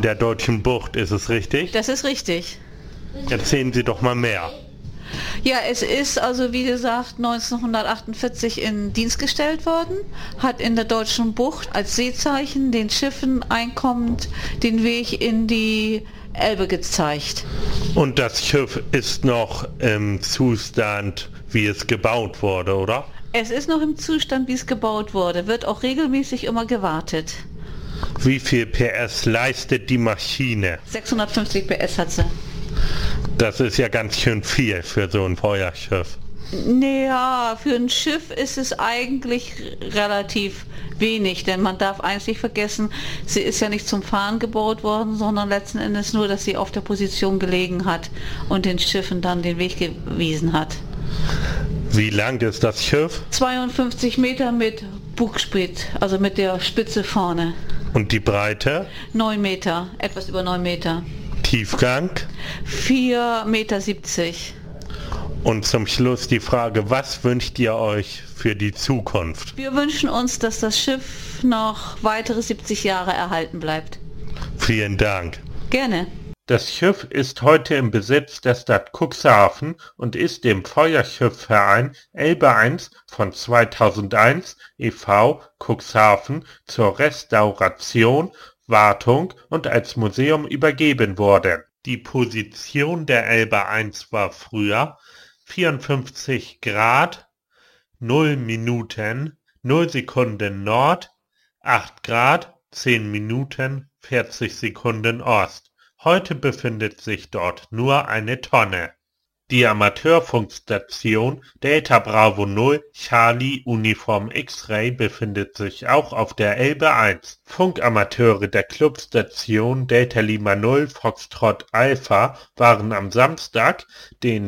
der Deutschen Bucht, ist es richtig? Das ist richtig. Erzählen Sie doch mal mehr. Ja, es ist also wie gesagt 1948 in Dienst gestellt worden, hat in der Deutschen Bucht als Seezeichen den Schiffen einkommend den Weg in die Elbe gezeigt. Und das Schiff ist noch im Zustand, wie es gebaut wurde, oder? Es ist noch im Zustand, wie es gebaut wurde, wird auch regelmäßig immer gewartet. Wie viel PS leistet die Maschine? 650 PS hat sie. Das ist ja ganz schön viel für so ein Feuerschiff. Naja, für ein Schiff ist es eigentlich relativ wenig, denn man darf eins nicht vergessen, sie ist ja nicht zum Fahren gebaut worden, sondern letzten Endes nur, dass sie auf der Position gelegen hat und den Schiffen dann den Weg gewiesen hat. Wie lang ist das Schiff? 52 Meter mit Bugsprit, also mit der Spitze vorne. Und die Breite? 9 Meter, etwas über 9 Meter. Tiefgang? 4,70 Meter. Und zum Schluss die Frage, was wünscht ihr euch für die Zukunft? Wir wünschen uns, dass das Schiff noch weitere 70 Jahre erhalten bleibt. Vielen Dank. Gerne. Das Schiff ist heute im Besitz der Stadt Cuxhaven und ist dem Feuerschiffverein Elbe 1 von 2001 e.V. Cuxhaven zur Restauration, Wartung und als Museum übergeben worden. Die Position der Elbe 1 war früher 54 Grad, 0 Minuten, 0 Sekunden Nord, 8 Grad, 10 Minuten, 40 Sekunden Ost. Heute befindet sich dort nur eine Tonne. Die Amateurfunkstation Delta Bravo 0 Charlie Uniform X-Ray befindet sich auch auf der Elbe 1. Funkamateure der Clubstation Delta Lima 0 Foxtrot Alpha waren am Samstag, den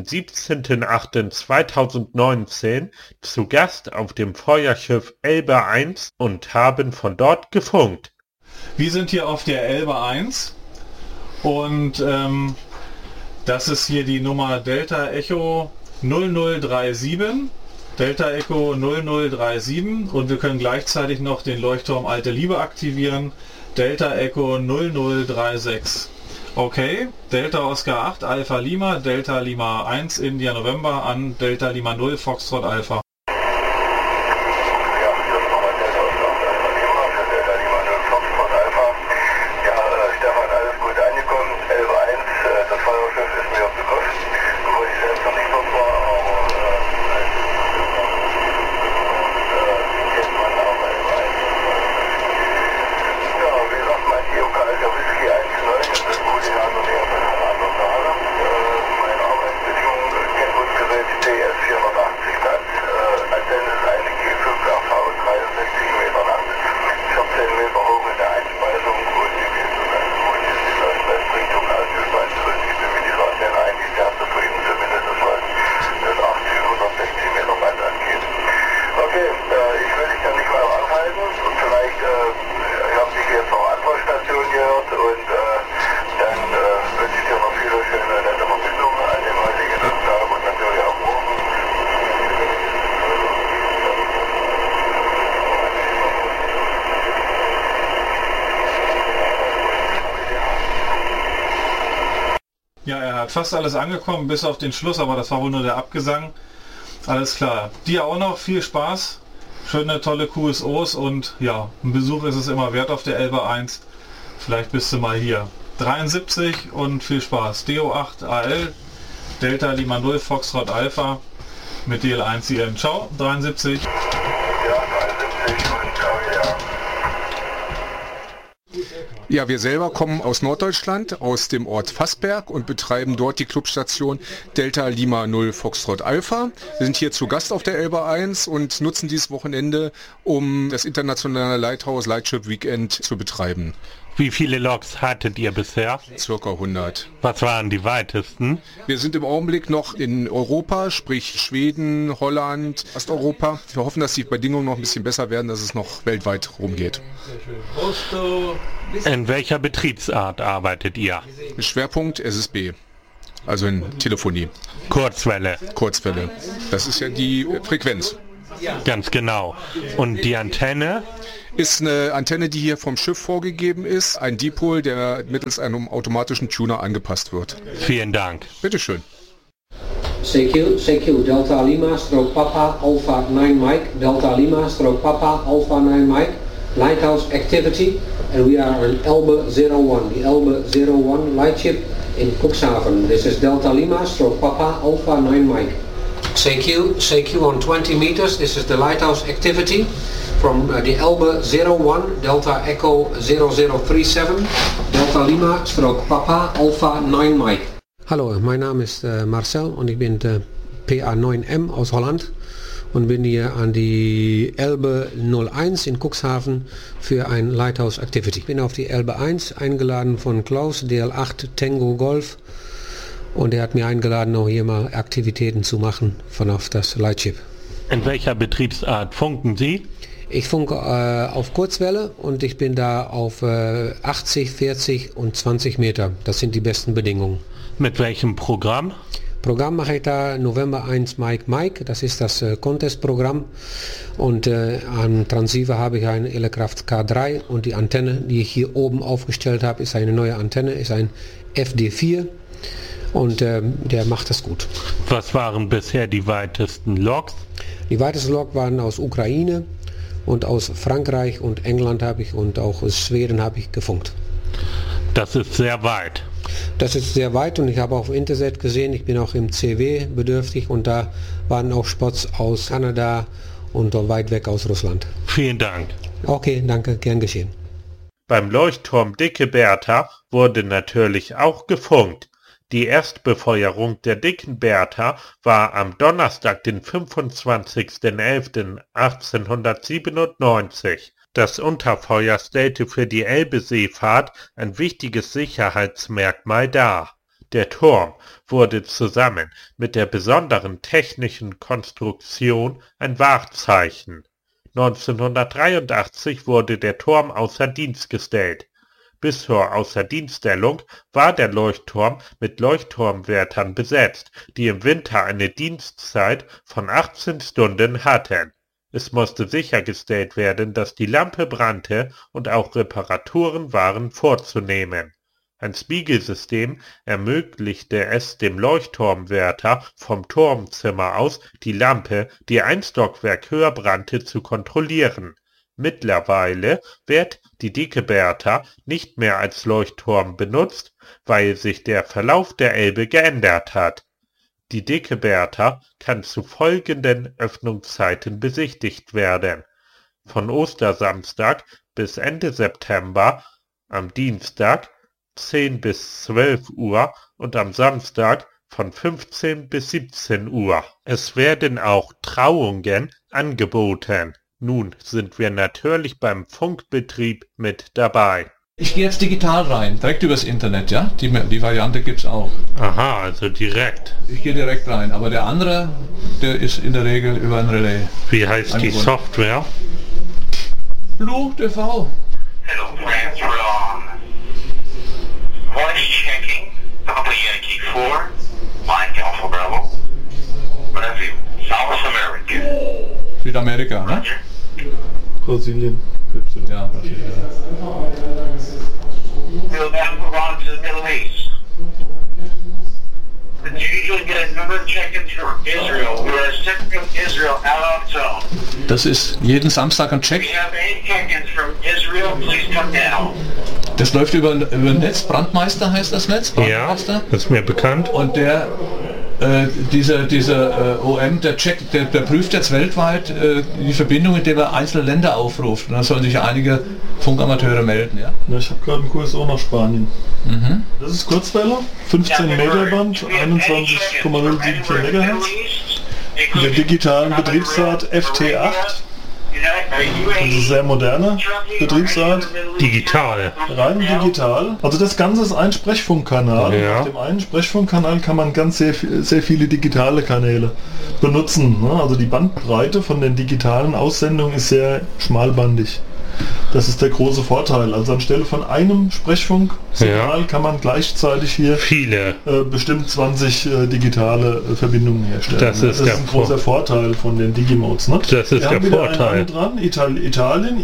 17.08.2019, zu Gast auf dem Feuerschiff Elbe 1 und haben von dort gefunkt. Wir sind hier auf der Elbe 1 und das ist hier die Nummer Delta Echo 0037, Delta Echo 0037 und wir können gleichzeitig noch den Leuchtturm Alte Liebe aktivieren, Delta Echo 0036. Okay, Delta Oscar 8 Alpha Lima, Delta Lima 1 India November an Delta Lima 0 Foxtrot Alpha. Ja, er hat fast alles angekommen, bis auf den Schluss, aber das war wohl nur der Abgesang. Alles klar. Dir auch noch viel Spaß, schöne, tolle QSOs und ja, ein Besuch ist es immer wert auf der Elbe 1. Vielleicht bist du mal hier. 73 und viel Spaß. DO8 AL, Delta Lima 0 Foxtrot Alpha mit DL1 IN. Ciao, 73. Ja, wir selber kommen aus Norddeutschland, aus dem Ort Vassberg und betreiben dort die Clubstation Delta Lima 0 Foxtrot Alpha. Wir sind hier zu Gast auf der Elbe 1 und nutzen dieses Wochenende, um das internationale Lighthouse Lightship Weekend zu betreiben. Wie viele Loks hattet ihr bisher? Circa 100. Was waren die weitesten? Wir sind im Augenblick noch in Europa, sprich Schweden, Holland, Osteuropa. Wir hoffen, dass die Bedingungen noch ein bisschen besser werden, dass es noch weltweit rumgeht. In welcher Betriebsart arbeitet ihr? Schwerpunkt SSB, also in Telefonie. Kurzwelle. Kurzwelle. Das ist ja die Frequenz. Ganz genau. Und die Antenne? Ist eine Antenne, die hier vom Schiff vorgegeben ist, ein Dipol, der mittels einem automatischen Tuner angepasst wird. Vielen Dank. Bitteschön. CQ, Delta Lima, Stroke Papa, Alpha 9 Mike, Delta Lima, Stroke Papa, Alpha 9 Mike, Lighthouse Activity, and we are on Elbe 01, the Elbe 01 lightship in Cuxhaven. This is Delta Lima, Stroke Papa, Alpha 9 Mike. CQ on 20 meters, this is the Lighthouse Activity from the Elbe 01, Delta Echo 0037, Delta Lima, Stroke Papa, Alpha 9 Mike. Hallo, mein Name ist Marcel und ich bin PA9M aus Holland und bin hier an die Elbe 01 in Cuxhaven für ein Lighthouse Activity. Ich bin auf die Elbe 1 eingeladen von Klaus, DL8 Tango Golf, und er hat mir eingeladen, auch hier mal Aktivitäten zu machen von auf das Lightship. In welcher Betriebsart funken Sie? Ich funke auf Kurzwelle und ich bin da auf 80, 40 und 20 Meter. Das sind die besten Bedingungen. Mit welchem Programm? Programm mache ich da November 1 Mike, das ist das Contest-Programm, und am Transceiver habe ich ein Elecraft K3 und die Antenne, die ich hier oben aufgestellt habe, ist eine neue Antenne, ist ein FD4 und der macht das gut. Was waren bisher die weitesten Logs? Die weitesten Logs waren aus Ukraine und aus Frankreich und England habe ich und auch aus Schweden habe ich gefunkt. Das ist sehr weit. Das ist sehr weit und ich habe auch im Internet gesehen, ich bin auch im CW bedürftig und da waren auch Spots aus Kanada und weit weg aus Russland. Vielen Dank. Okay, danke, gern geschehen. Beim Leuchtturm Dicke Bertha wurde natürlich auch gefunkt. Die Erstbefeuerung der Dicken Bertha war am Donnerstag, den 25.11.1897. Das Unterfeuer stellte für die Elbeseefahrt ein wichtiges Sicherheitsmerkmal dar. Der Turm wurde zusammen mit der besonderen technischen Konstruktion ein Wahrzeichen. 1983 wurde der Turm außer Dienst gestellt. Bis zur Außerdienststellung war der Leuchtturm mit Leuchtturmwärtern besetzt, die im Winter eine Dienstzeit von 18 Stunden hatten. Es musste sichergestellt werden, dass die Lampe brannte und auch Reparaturen waren vorzunehmen. Ein Spiegelsystem ermöglichte es dem Leuchtturmwärter vom Turmzimmer aus, die Lampe, die ein Stockwerk höher brannte, zu kontrollieren. Mittlerweile wird die Dicke Bertha nicht mehr als Leuchtturm benutzt, weil sich der Verlauf der Elbe geändert hat. Die Dicke Bertha kann zu folgenden Öffnungszeiten besichtigt werden: von Ostersamstag bis Ende September, am Dienstag 10 bis 12 Uhr und am Samstag von 15 bis 17 Uhr. Es werden auch Trauungen angeboten. Nun sind wir natürlich beim Funkbetrieb mit dabei. Ich gehe jetzt digital rein, direkt übers Internet, ja? Die Variante gibt's auch. Aha, also direkt. Ich gehe direkt rein, aber der andere, der ist in der Regel über ein Relais. Wie heißt die Software? Blue TV. Hello, France, we're on. Voice checking. Papa Yankee 4. Mike Alpha Bravo. Brasil. South America. Südamerika, ne? Brasilien. Ja, Brasilien. We'll now move on to the Middle East. You usually get a number of check-ins from Israel. We are sent from Israel out of zone. Das ist jeden Samstag ein Check. We have 8 check-ins from Israel. Please come down. Das läuft über Netz. Brandmeister heißt das Netz. Ja, das ist mir bekannt. Und der dieser OM, der prüft jetzt weltweit die Verbindung, indem er einzelne Länder aufruft. Und dann sollen sich einige Funkamateure melden. Ja? Ja, ich habe gerade einen QSO nach Spanien. Mhm. Das ist Kurzwelle, 15 Meter Band, 21,074 MHz. In der digitalen Betriebsart FT8. Also sehr moderne Betriebsart. Digital. Rein digital. Also das Ganze ist ein Sprechfunkkanal. Ja. Auf dem einen Sprechfunkkanal kann man sehr viele digitale Kanäle benutzen. Also die Bandbreite von den digitalen Aussendungen ist sehr schmalbandig. Das ist der große Vorteil. Also anstelle von einem Sprechfunksignal kann man gleichzeitig hier bestimmt 20 digitale Verbindungen herstellen. Das ist ein großer Vorteil von den Digimodes. Ne? Das ist der Vorteil. Dran. Italien,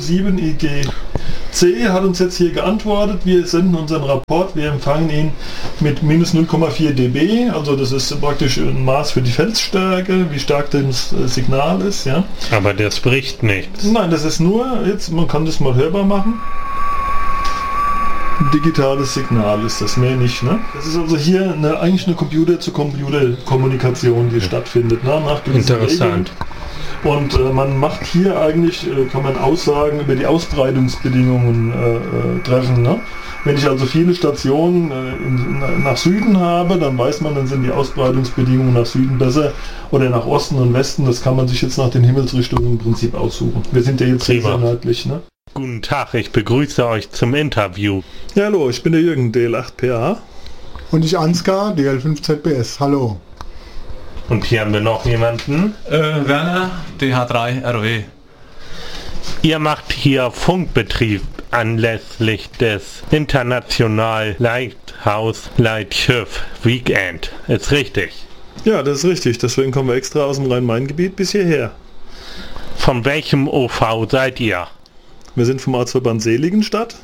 IU7IGC hat uns jetzt hier geantwortet. Wir senden unseren Rapport. Wir empfangen ihn mit minus 0,4 dB. Also das ist praktisch ein Maß für die Feldstärke, wie stark das Signal ist. Ja. Aber das bricht nichts. Nein, das ist nur, jetzt man kann das mal hörbar machen. Digitales Signal ist das, mehr nicht. Ne? Das ist also hier eigentlich eine Computer-zu-Computer-Kommunikation, die stattfindet. Ne? Nach Interessant. Regeln. Und man macht hier eigentlich, kann man Aussagen über die Ausbreitungsbedingungen treffen. Ne? Wenn ich also viele Stationen nach Süden habe, dann weiß man, dann sind die Ausbreitungsbedingungen nach Süden besser oder nach Osten und Westen. Das kann man sich jetzt nach den Himmelsrichtungen im Prinzip aussuchen. Wir sind ja jetzt sehr nördlich. Ne? Guten Tag, ich begrüße euch zum Interview. Ja, hallo, ich bin der Jürgen, DL8PA. Und ich Ansgar, DL5ZBS. Hallo. Und hier haben wir noch jemanden. Werner, DH3RW. Ihr macht hier Funkbetrieb anlässlich des International Lighthouse Lightschiff Weekend. Ist richtig? Ja, das ist richtig. Deswegen kommen wir extra aus dem Rhein-Main-Gebiet bis hierher. Von welchem OV seid ihr? Wir sind vom Ortsverband Seligenstadt.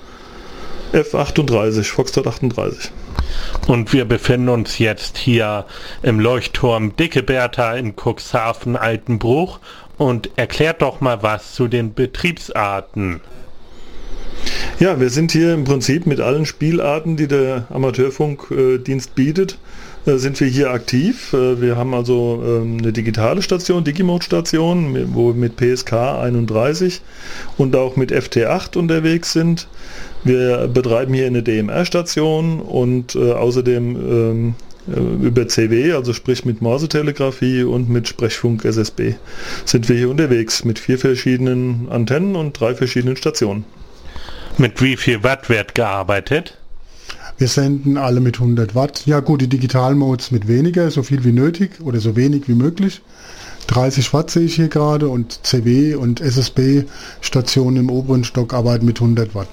F38, Foxtrot 38. Und wir befinden uns jetzt hier im Leuchtturm Dicke Bertha in Cuxhaven Altenbruch. Und erklärt doch mal was zu den Betriebsarten. Ja, wir sind hier im Prinzip mit allen Spielarten, die der Amateurfunkdienst bietet, sind wir hier aktiv. Wir haben also eine digitale Station, Digimode-Station, wo wir mit PSK 31 und auch mit FT8 unterwegs sind. Wir betreiben hier eine DMR-Station und außerdem über CW, also sprich mit Morsetelegrafie und mit Sprechfunk SSB, sind wir hier unterwegs mit 4 verschiedenen Antennen und 3 verschiedenen Stationen. Mit wie viel Watt wird gearbeitet? Wir senden alle mit 100 Watt. Ja gut, die Digitalmodes mit weniger, so viel wie nötig oder so wenig wie möglich. 30 Watt sehe ich hier gerade und CW und SSB Stationen im oberen Stock arbeiten mit 100 Watt.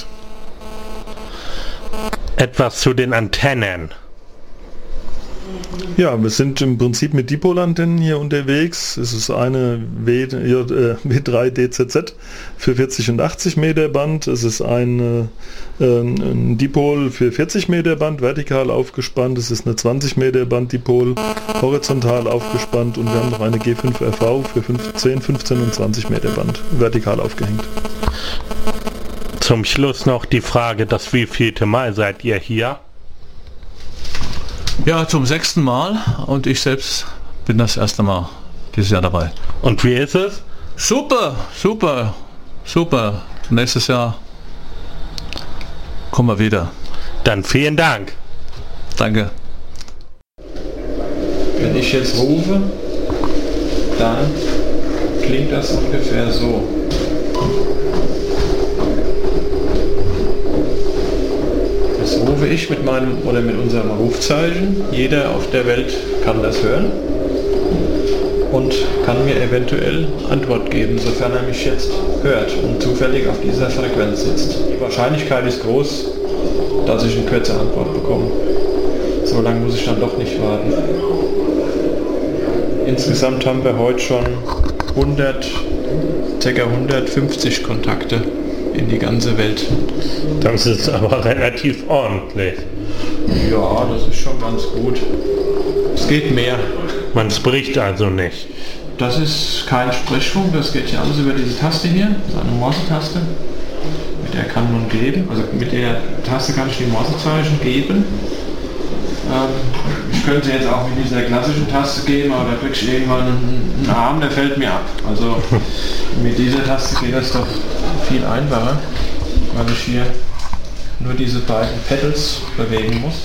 Etwas zu den Antennen. Ja, wir sind im Prinzip mit Dipol-Antennen hier unterwegs. Es ist eine W3DZZ für 40 und 80 Meter Band. Es ist ein Dipol für 40 Meter Band, vertikal aufgespannt. Es ist eine 20 Meter Band Dipol, horizontal aufgespannt. Und wir haben noch eine G5RV für 10, 15 und 20 Meter Band, vertikal aufgehängt. Zum Schluss noch die Frage, das wievielte Mal seid ihr hier? Ja, zum 6. Mal und ich selbst bin das erste Mal dieses Jahr dabei. Und wie ist es? Super, super, super. Nächstes Jahr kommen wir wieder. Dann vielen Dank. Danke. Wenn ich jetzt rufe, dann klingt das ungefähr so. Das rufe ich mit meinem oder mit unserem Rufzeichen. Jeder auf der Welt kann das hören und kann mir eventuell Antwort geben, sofern er mich jetzt hört und zufällig auf dieser Frequenz sitzt. Die Wahrscheinlichkeit ist groß, dass ich eine kurze Antwort bekomme. So lange muss ich dann doch nicht warten. Insgesamt haben wir heute schon ca. 150 Kontakte in die ganze Welt. Das ist aber relativ ordentlich. Ja, das ist schon ganz gut. Es geht mehr. Man spricht also nicht. Das ist kein Sprechfunk, das geht ja alles über diese Taste hier, das ist eine Morse-Taste. Mit der kann man geben, also mit der Taste kann ich die Morsezeichen geben. Ich könnte jetzt auch mit dieser klassischen Taste geben, aber da kriege ich irgendwann einen Arm, der fällt mir ab. Also mit dieser Taste geht das doch viel einfacher, weil ich hier nur diese beiden Pedals bewegen muss.